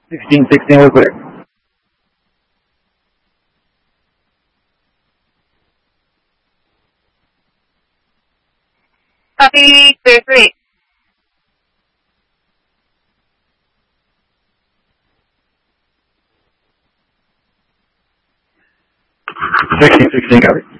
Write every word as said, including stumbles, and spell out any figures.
sixteen sixteen was correct. Copy, clear for eight. sixteen sixteen, copy.